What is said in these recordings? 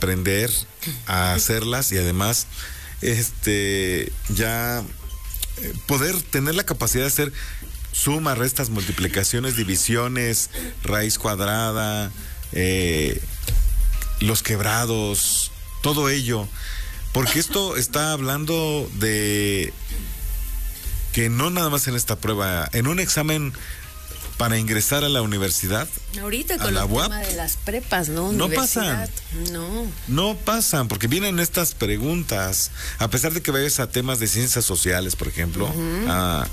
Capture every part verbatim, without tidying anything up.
aprender a hacerlas y además este ya eh, poder tener la capacidad de hacer sumas, restas, multiplicaciones, divisiones, raíz cuadrada, eh, los quebrados, todo ello, porque esto está hablando de que no nada más en esta prueba, en un examen para ingresar a la universidad. Ahorita con el tema de las prepas, ¿no? No pasan. No. No pasan, porque vienen estas preguntas, a pesar de que vayas a temas de ciencias sociales, por ejemplo, uh-huh. a,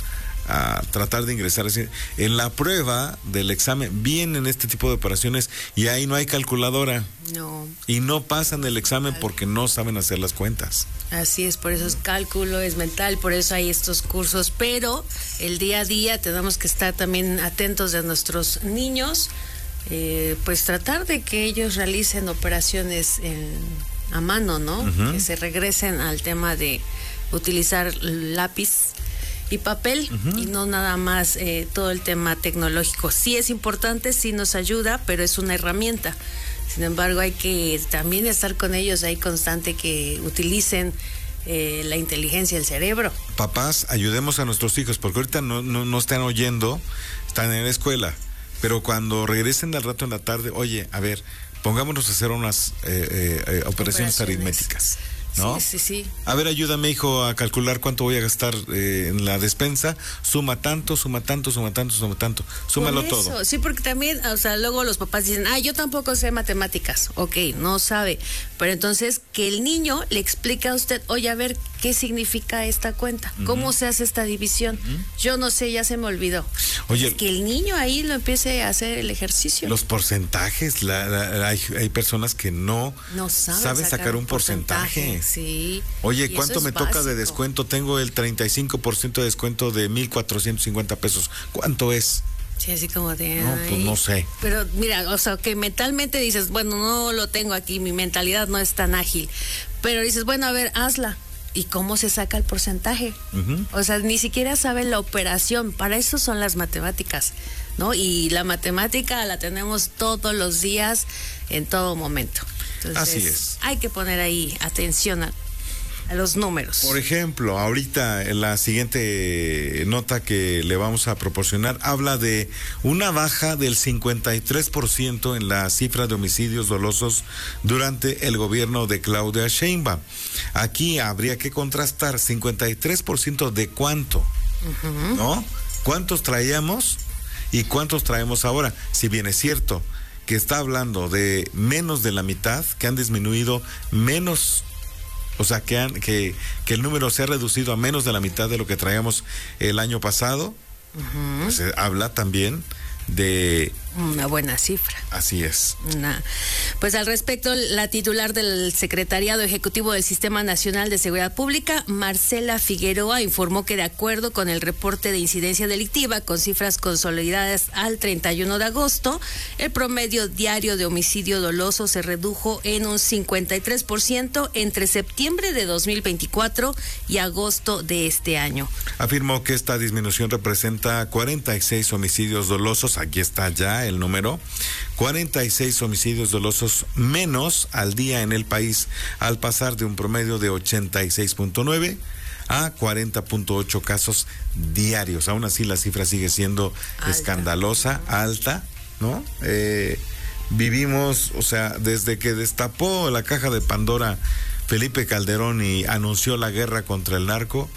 a tratar de ingresar. En la prueba del examen vienen este tipo de operaciones y ahí no hay calculadora. No. Y no pasan el examen porque no saben hacer las cuentas. Así es, por eso es cálculo, es mental, por eso hay estos cursos, pero el día a día tenemos que estar también atentos de nuestros niños, eh, pues tratar de que ellos realicen operaciones en, a mano, ¿no? Uh-huh. Que se regresen al tema de utilizar lápiz y papel, uh-huh. y no nada más eh, todo el tema tecnológico. Sí es importante, sí nos ayuda, pero es una herramienta. Sin embargo, hay que también estar con ellos ahí constante, que utilicen eh, la inteligencia del cerebro. Papás, ayudemos a nuestros hijos, porque ahorita no, no, no están oyendo, están en la escuela, pero cuando regresen al rato en la tarde, oye, a ver, pongámonos a hacer unas eh, eh, operaciones, operaciones aritméticas. ¿No? Sí, sí, sí. A ver, ayúdame, hijo, a calcular cuánto voy a gastar eh, en la despensa. Suma tanto, suma tanto, suma tanto, suma tanto. Súmalo todo. Sí, porque también, o sea, luego los papás dicen, ah, yo tampoco sé matemáticas. Ok, no sabe. Pero entonces, que el niño le explique a usted, oye, a ver, ¿qué significa esta cuenta? Uh-huh. ¿Cómo se hace esta división? Uh-huh. Yo no sé, ya se me olvidó. Oye, es que el niño ahí lo empiece a hacer el ejercicio. Los porcentajes, la, la, hay, hay personas que no, no saben, saben sacar, sacar un porcentaje. porcentaje. Sí. Oye, ¿cuánto me básico. toca de descuento? Tengo el treinta y cinco por ciento de descuento de mil cuatrocientos cincuenta pesos. ¿Cuánto es? Sí, así como de... No, pues no sé. Pero mira, o sea, que mentalmente dices, bueno, no lo tengo aquí, mi mentalidad no es tan ágil. Pero dices, bueno, a ver, hazla. ¿Y cómo se saca el porcentaje? Uh-huh. O sea, ni siquiera saben la operación. Para eso son las matemáticas, ¿no? Y la matemática la tenemos todos los días, en todo momento. Entonces, así es. Hay que poner ahí atención a, a los números. Por ejemplo, ahorita en la siguiente nota que le vamos a proporcionar habla de una baja del cincuenta y tres por ciento en la cifra de homicidios dolosos durante el gobierno de Claudia Sheinbaum. Aquí habría que contrastar cincuenta y tres por ciento de cuánto, uh-huh. ¿no? ¿Cuántos traíamos y cuántos traemos ahora? Si bien es cierto que está hablando de menos de la mitad, que han disminuido menos, o sea, que, han, que, que el número se ha reducido a menos de la mitad de lo que traíamos el año pasado, uh-huh. pues eh, habla también de... una buena cifra. Así es. Nah. Pues al respecto, la titular del Secretariado Ejecutivo del Sistema Nacional de Seguridad Pública, Marcela Figueroa, informó que de acuerdo con el reporte de incidencia delictiva con cifras consolidadas al treinta y uno de agosto, el promedio diario de homicidio doloso se redujo en un cincuenta y tres por ciento entre septiembre de dos mil veinticuatro y agosto de este año. Afirmó que esta disminución representa cuarenta y seis homicidios dolosos, aquí está ya el número, cuarenta y seis homicidios dolosos menos al día en el país, al pasar de un promedio de ochenta y seis punto nueve a cuarenta punto ocho casos diarios. Aún así la cifra sigue siendo alta. Escandalosa, alta, ¿no? Eh, vivimos, o sea, desde que destapó la caja de Pandora Felipe Calderón y anunció la guerra contra el narco,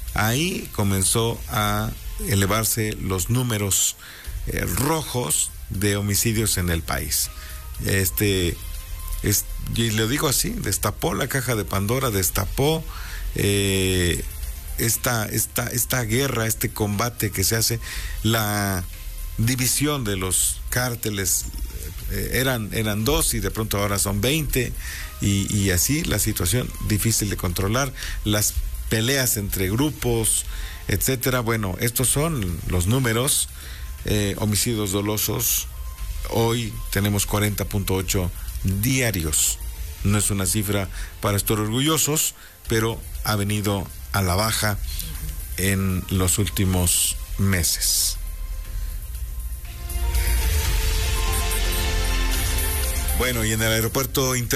ahí comenzó a elevarse los números eh, rojos de homicidios en el país. Este, es, y lo digo así, destapó la caja de Pandora, destapó eh, esta, esta, esta guerra, este combate que se hace, la división de los cárteles, eh, eran, eran dos y de pronto ahora son veinte, y, y así la situación difícil de controlar, las peleas entre grupos, etcétera. Bueno, estos son los números. Eh, homicidios dolosos, hoy tenemos cuarenta punto ocho diarios. No es una cifra para estar orgullosos, pero ha venido a la baja en los últimos meses. Bueno, y en el aeropuerto inter